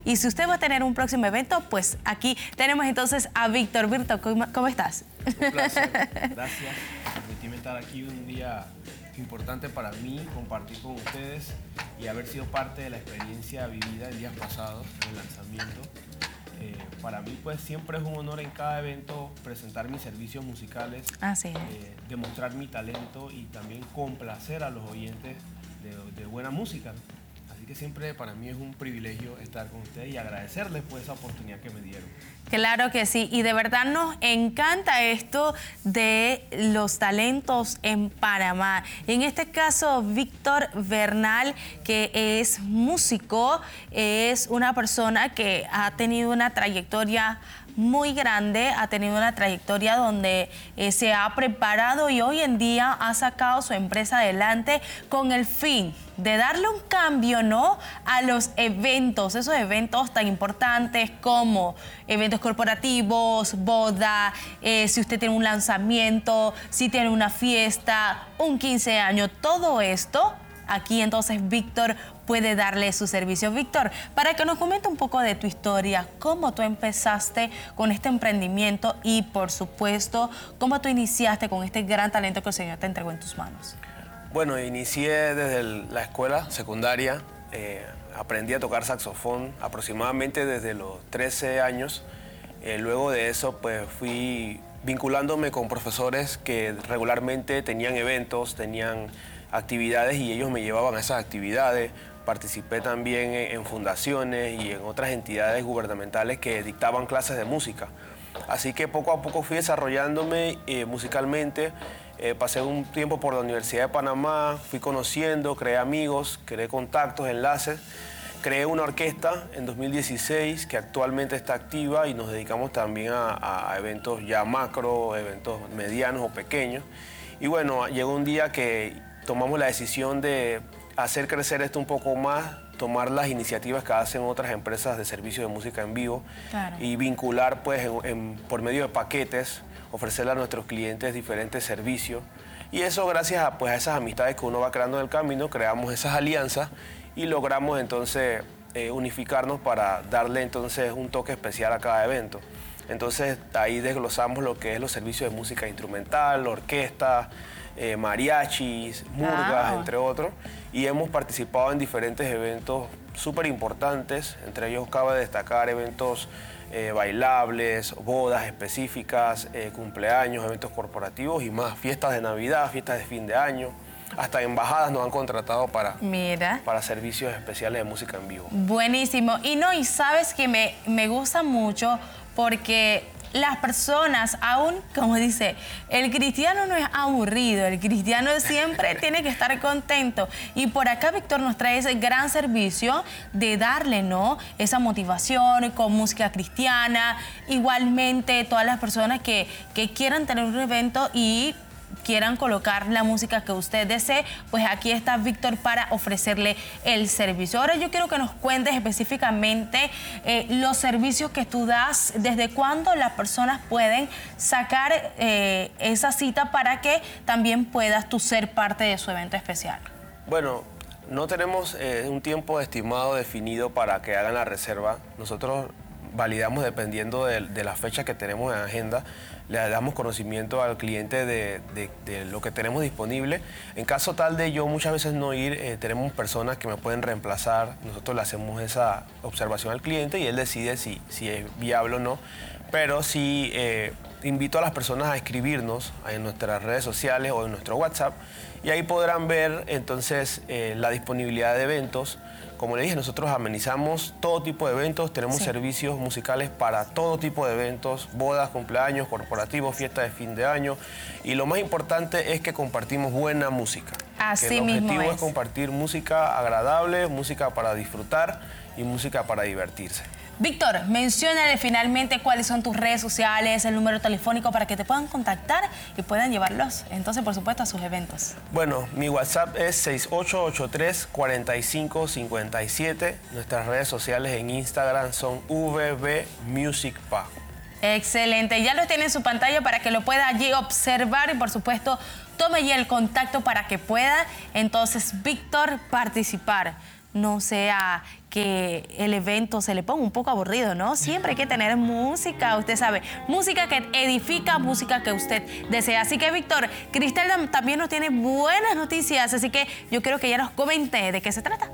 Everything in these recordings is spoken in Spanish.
Y si usted va a tener un próximo evento, pues aquí tenemos entonces a Víctor. Víctor, ¿cómo estás? Un placer. Gracias por permitirme estar aquí un día importante para mí, compartir con ustedes y haber sido parte de la experiencia vivida en días pasados, en el lanzamiento. Para mí, pues, siempre es un honor en cada evento presentar mis servicios musicales, demostrar mi talento y también complacer a los oyentes de buena música. Así que siempre para mí es un privilegio estar con ustedes y agradecerles por esa oportunidad que me dieron. Claro que sí, y de verdad nos encanta esto de los talentos en Panamá. En este caso, Víctor Bernal, que es músico, es una persona que ha tenido una trayectoria muy grande, ha tenido una trayectoria donde se ha preparado y hoy en día ha sacado su empresa adelante con el fin de darle un cambio, ¿no?, a los eventos, esos eventos tan importantes como eventos corporativos, boda, si usted tiene un lanzamiento, si tiene una fiesta, un 15 años, todo esto. Aquí entonces Víctor puede darle su servicio. Víctor, para que nos comente un poco de tu historia, cómo tú empezaste con este emprendimiento y, por supuesto, cómo tú iniciaste con este gran talento que el Señor te entregó en tus manos. Bueno, inicié desde la escuela secundaria, aprendí a tocar saxofón aproximadamente desde los 13 años. Luego de eso, pues fui vinculándome con profesores que regularmente tenían eventos, tenían actividades y ellos me llevaban a esas actividades. Participé también en fundaciones y en otras entidades gubernamentales que dictaban clases de música. Así que poco a poco fui desarrollándome musicalmente. Pasé un tiempo por la Universidad de Panamá, fui conociendo, creé amigos, creé contactos, enlaces. Creé una orquesta en 2016 que actualmente está activa y nos dedicamos también a eventos ya macro, eventos medianos o pequeños. Y bueno, llegó un día que tomamos la decisión de hacer crecer esto un poco más, tomar las iniciativas que hacen otras empresas de servicios de música en vivo, claro, y vincular pues por medio de paquetes, ofrecerle a nuestros clientes diferentes servicios. Y eso gracias a, pues, a esas amistades que uno va creando en el camino, creamos esas alianzas y logramos entonces unificarnos para darle entonces un toque especial a cada evento. Entonces ahí desglosamos lo que es los servicios de música instrumental, orquesta, mariachis, murgas, entre otros, y hemos participado en diferentes eventos súper importantes. Entre ellos cabe destacar eventos bailables, bodas específicas, cumpleaños, eventos corporativos y más, fiestas de Navidad, fiestas de fin de año. Hasta embajadas nos han contratado para servicios especiales de música en vivo. Buenísimo. Y sabes que me gusta mucho porque las personas, aún, como dice, el cristiano no es aburrido, el cristiano siempre tiene que estar contento. Y por acá Víctor nos trae ese gran servicio de darle, ¿no?, esa motivación con música cristiana. Igualmente, todas las personas que quieran tener un evento y quieran colocar la música que usted desee, pues aquí está Víctor para ofrecerle el servicio. Ahora yo quiero que nos cuentes específicamente los servicios que tú das, desde cuándo las personas pueden sacar esa cita para que también puedas tú ser parte de su evento especial. Bueno, no tenemos un tiempo estimado definido para que hagan la reserva. Nosotros validamos dependiendo de la fecha que tenemos en agenda. Le damos conocimiento al cliente de lo que tenemos disponible. En caso tal de yo muchas veces no ir, tenemos personas que me pueden reemplazar. Nosotros le hacemos esa observación al cliente y él decide si es viable o no. Pero sí invito a las personas a escribirnos en nuestras redes sociales o en nuestro WhatsApp y ahí podrán ver entonces la disponibilidad de eventos. Como le dije, nosotros amenizamos todo tipo de eventos, tenemos servicios musicales para todo tipo de eventos, bodas, cumpleaños, corporativos, fiestas de fin de año. Y lo más importante es que compartimos buena música. Así el mismo objetivo es compartir música agradable, música para disfrutar y música para divertirse. Víctor, menciónale finalmente cuáles son tus redes sociales, el número telefónico para que te puedan contactar y puedan llevarlos, entonces, por supuesto, a sus eventos. Bueno, mi WhatsApp es 6883-4557. Nuestras redes sociales en Instagram son VBMusicPa. Excelente, ya lo tiene en su pantalla para que lo pueda allí observar y, por supuesto, tome ya el contacto para que pueda, entonces, Víctor, participar. No sea que el evento se le ponga un poco aburrido, ¿no? Siempre hay que tener música, usted sabe, música que edifica, música que usted desea. Así que, Víctor, Cristel también nos tiene buenas noticias, así que yo quiero que ella nos comente de qué se trata.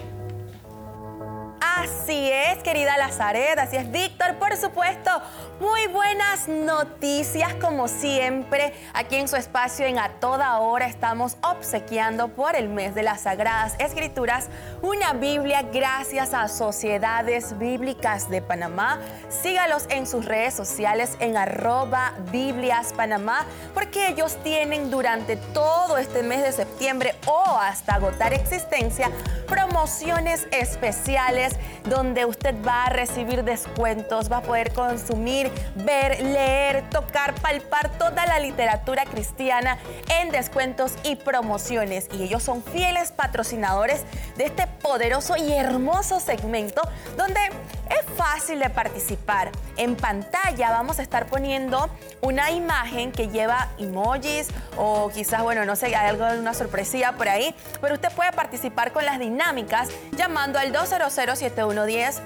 Así es, querida Lazaret, así es, Víctor, por supuesto. Muy buenas noticias, como siempre. Aquí en su espacio, en A Toda Hora, estamos obsequiando por el mes de las Sagradas Escrituras una Biblia gracias a Sociedades Bíblicas de Panamá. Sígalos en sus redes sociales en @BibliasPanamá, porque ellos tienen durante todo este mes de septiembre o hasta agotar existencia promociones especiales donde usted va a recibir descuentos, va a poder consumir, ver, leer, tocar, palpar toda la literatura cristiana en descuentos y promociones. Y ellos son fieles patrocinadores de este poderoso y hermoso segmento donde es fácil de participar. En pantalla vamos a estar poniendo una imagen que lleva emojis o quizás, bueno, no sé, hay alguna sorpresilla por ahí, pero usted puede participar con las dinámicas llamando al 200-7110,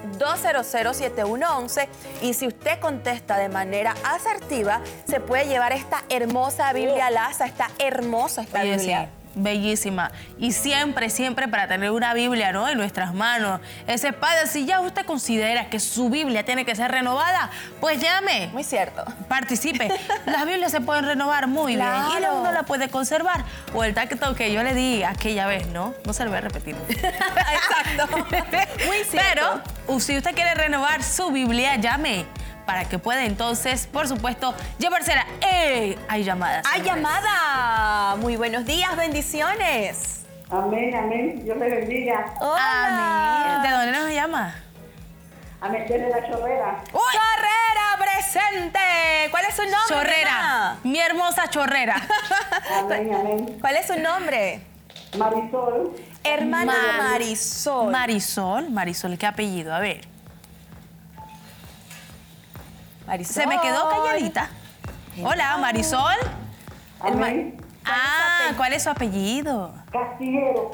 200-7111, y si usted contesta de manera asertiva, se puede llevar esta hermosa Biblia Laza, esta Biblia. Sí, bellísima. Y siempre, siempre para tener una Biblia, ¿no?, en nuestras manos. Esa espada, si ya usted considera que su Biblia tiene que ser renovada, pues llame. Muy cierto. Participe. Las Biblias se pueden renovar muy bien y uno la puede conservar. O el tacto que yo le di aquella vez, ¿no? No se lo voy a repetir. Exacto. Muy cierto. Pero si usted quiere renovar su Biblia, llame para que pueda entonces, por supuesto, llevársela. Hay llamadas. ¡Hay llamada! Muy buenos días, bendiciones. Amén, amén. Dios le bendiga. Hola. Amén. ¿De dónde nos llama? Amén, desde la Chorrera. ¡Chorrera, presente! ¿Cuál es su nombre? Chorrera, nena? mi hermosa Chorrera. Amén, amén. ¿Cuál es su nombre? Marisol. Hermana Marisol. Marisol, ¿qué apellido? A ver. Marisol. Se me quedó calladita. Hola, Marisol. Amén. ¿Cuál es su apellido? Castillero.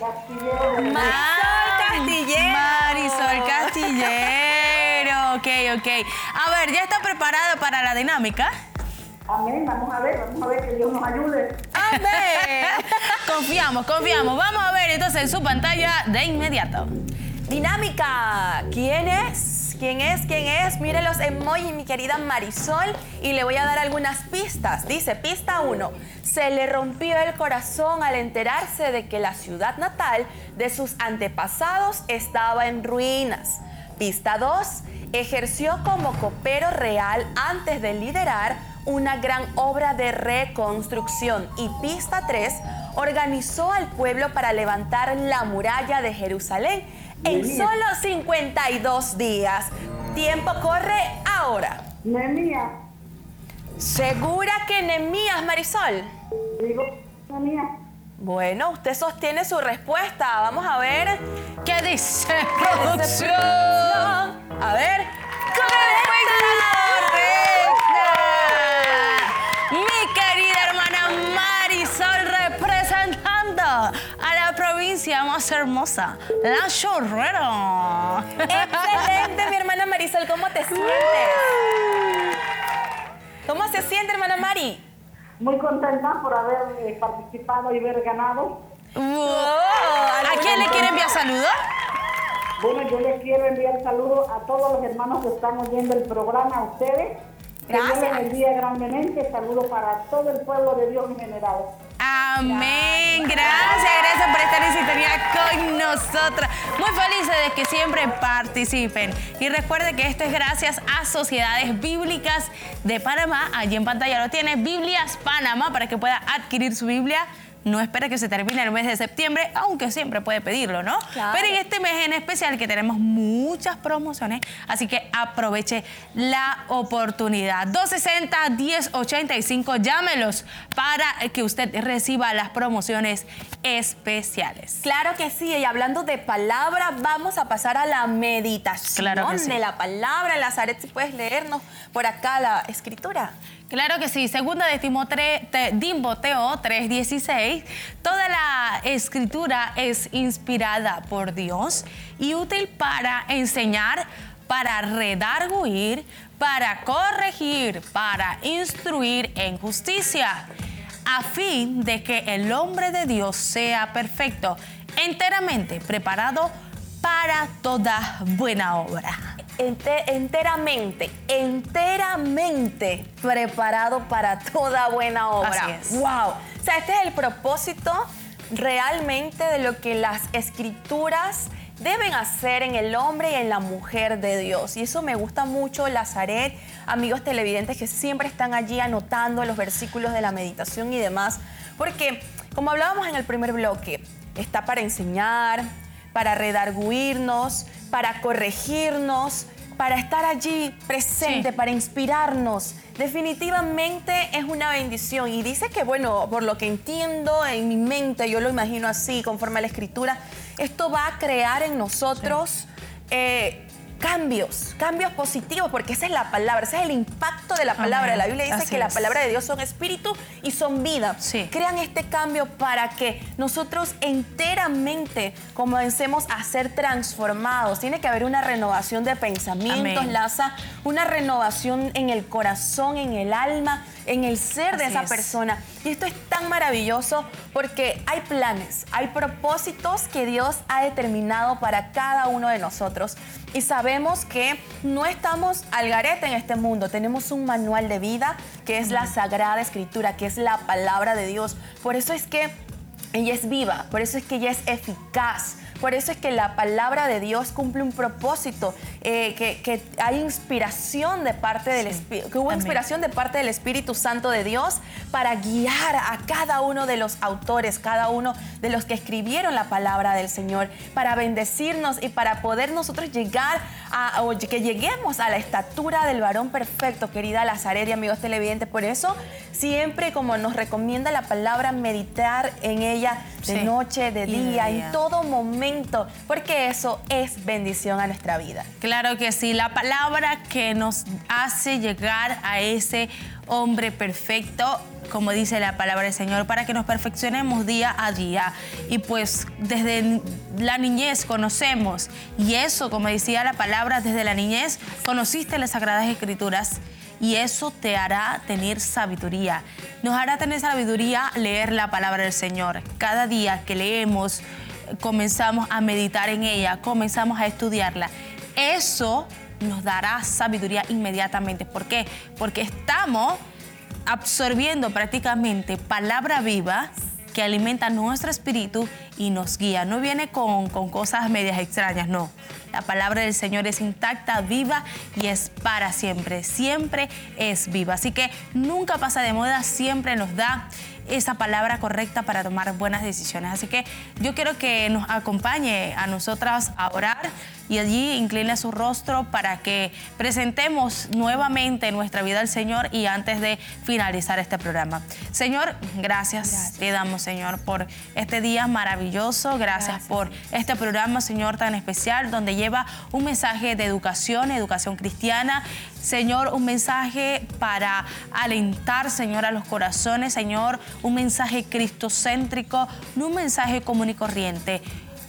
Marisol Castillero. Ok. A ver, ¿ya está preparada para la dinámica? Amén. Vamos a ver que Dios nos ayude. ¡Amén! Confiamos. Vamos a ver entonces en su pantalla de inmediato. Dinámica. ¿Quién es? Mire los emojis, mi querida Marisol, y le voy a dar algunas pistas. Dice, pista 1, se le rompió el corazón al enterarse de que la ciudad natal de sus antepasados estaba en ruinas. Pista 2, ejerció como copero real antes de liderar una gran obra de reconstrucción. Y pista 3, organizó al pueblo para levantar la muralla de Jerusalén en solo 52 días. Tiempo corre ahora. Nehemías. ¿Segura que Nehemías, Marisol? Digo, Nehemías. Bueno, usted sostiene su respuesta. Vamos a ver. ¿Qué dice producción? producción? A ver. ¡Correcta! Mi querida hermana Marisol, representando a la provincia más hermosa, la Chorrera. Excelente, mi hermana Marisol. ¿Cómo te sientes? ¿Cómo se siente, hermana Mari? Muy contenta por haber participado y haber ganado. ¿A quién le quiere enviar saludos? Bueno, yo les quiero enviar saludos a todos los hermanos que están oyendo el programa, a ustedes. Que Dios les bendiga grandemente. Saludos para todo el pueblo de Dios en general. Amén. Gracias por estar en sintonía con nosotras. Muy felices de que siempre participen. Y recuerde que esto es gracias a Sociedades Bíblicas de Panamá. Allí en pantalla lo tiene, Biblias Panamá, para que pueda adquirir su Biblia. No espere que se termine el mes de septiembre, aunque siempre puede pedirlo, ¿no? Claro. Pero en este mes en especial que tenemos muchas promociones, así que aproveche la oportunidad. 260-1085, llámelos para que usted reciba las promociones especiales. Claro que sí, y hablando de palabra, vamos a pasar a la meditación Claro que sí. de la palabra. Lazaret, si puedes leernos por acá la escritura. Claro que sí, segunda de Timoteo 3:16, toda la escritura es inspirada por Dios y útil para enseñar, para redarguir, para corregir, para instruir en justicia, a fin de que el hombre de Dios sea perfecto, enteramente preparado para toda buena obra. Enteramente preparado para toda buena obra. Así es. ¡Wow! O sea, este es el propósito realmente de lo que las escrituras deben hacer en el hombre y en la mujer de Dios. Y eso me gusta mucho, Lazaret, amigos televidentes que siempre están allí anotando los versículos de la meditación y demás. Porque, como hablábamos en el primer bloque, está para enseñar, para redarguirnos, para corregirnos, para estar allí presente, para inspirarnos. Definitivamente es una bendición. Y dice que, bueno, por lo que entiendo en mi mente, yo lo imagino así, conforme a la Escritura, esto va a crear en nosotros cambios positivos, porque esa es la palabra, ese es el impacto de la palabra. La Biblia dice que la palabra de Dios son espíritu y son vida. Sí. Crean este cambio para que nosotros enteramente comencemos a ser transformados. Tiene que haber una renovación de pensamientos, Laza, una renovación en el corazón, en el alma, en el ser de esa persona. Y esto es tan maravilloso porque hay planes, hay propósitos que Dios ha determinado para cada uno de nosotros. Y sabemos que no estamos al garete en este mundo. Tenemos un manual de vida que es la Sagrada Escritura, que es la palabra de Dios. Por eso es que ella es viva, por eso es que ella es eficaz. Por eso es que la palabra de Dios cumple un propósito, que hay inspiración de parte del Espíritu, que hubo inspiración de parte del Espíritu Santo de Dios para guiar a cada uno de los autores, cada uno de los que escribieron la palabra del Señor, para bendecirnos y para poder nosotros llegar o que lleguemos a la estatura del varón perfecto, querida Lazaret y amigos televidentes. Por eso siempre, como nos recomienda la palabra, meditar en ella de noche, de día, en todo momento, porque eso es bendición a nuestra vida. Claro que sí, la palabra que nos hace llegar a ese hombre perfecto, como dice la palabra del Señor, para que nos perfeccionemos día a día. Y pues desde la niñez conocemos, y eso, como decía la palabra, desde la niñez conociste las Sagradas Escrituras, y eso te hará tener sabiduría. Nos hará tener sabiduría leer la palabra del Señor. Cada día que leemos, comenzamos a meditar en ella, comenzamos a estudiarla. Eso nos dará sabiduría inmediatamente. ¿Por qué? Porque estamos absorbiendo prácticamente palabra viva que alimenta nuestro espíritu y nos guía. No viene con cosas medias extrañas, no. La palabra del Señor es intacta, viva y es para siempre. Siempre es viva. Así que nunca pasa de moda, siempre nos da esa palabra correcta para tomar buenas decisiones. Así que yo quiero que nos acompañe a nosotras a orar y allí incline su rostro para que presentemos nuevamente nuestra vida al Señor y antes de finalizar este programa. Señor, gracias. Te damos, Señor, por este día maravilloso. Gracias por este programa, Señor, tan especial, donde lleva un mensaje de educación cristiana. Señor, un mensaje para alentar, Señor, a los corazones, Señor, un mensaje cristocéntrico, no un mensaje común y corriente,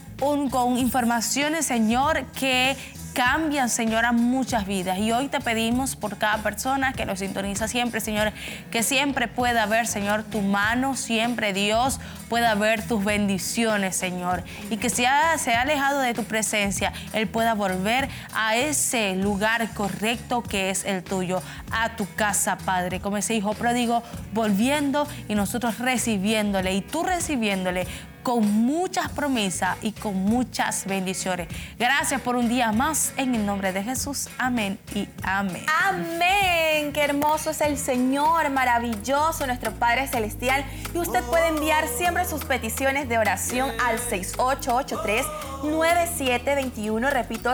con informaciones, Señor, que cambian, Señor, a muchas vidas. Y hoy te pedimos por cada persona que nos sintoniza siempre, Señor, que siempre pueda ver, Señor, tu mano, siempre, Dios, pueda ver tus bendiciones, Señor. Y que se ha alejado de tu presencia, Él pueda volver a ese lugar correcto que es el tuyo, a tu casa, Padre. Como ese hijo pródigo, volviendo y nosotros recibiéndole y tú recibiéndole con muchas promesas y con muchas bendiciones. Gracias por un día más, en el nombre de Jesús. Amén y amén. Amén. Qué hermoso es el Señor, maravilloso nuestro Padre Celestial. Y usted puede enviar siempre sus peticiones de oración al 6883-9721. Repito,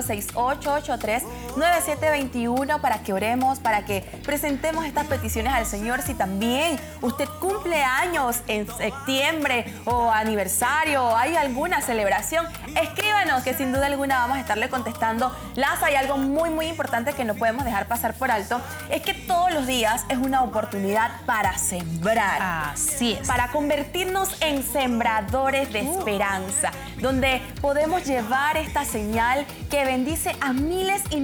6883-9721 para que oremos, para que presentemos estas peticiones al Señor. Si también usted cumple años en septiembre o aniversario aniversario, hay alguna celebración, escríbanos que sin duda alguna vamos a estarle contestando. Laza, hay algo muy importante que no podemos dejar pasar por alto, es que todos los días es una oportunidad para sembrar. Así es. Para convertirnos en sembradores de esperanza, donde podemos llevar esta señal que bendice a miles y